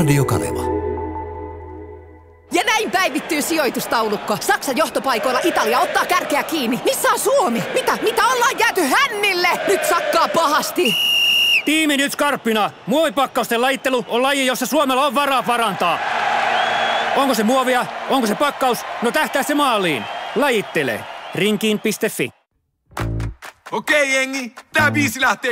Radio Kaleva. Ja näin päivittyy sijoitustaulukko. Saksan johtopaikoilla Italia ottaa kärkeä kiinni. Missä on Suomi? Mitä ollaan jääty hännille? Nyt sakkaa pahasti. Tiimi nyt skarppina. Muovipakkausten lajittelu on laji, jossa Suomella on varaa parantaa. Onko se muovia? Onko se pakkaus? No tähtää se maaliin. Lajittele. Rinkiin.fi. Okei, jengi. Tää biisi lähtee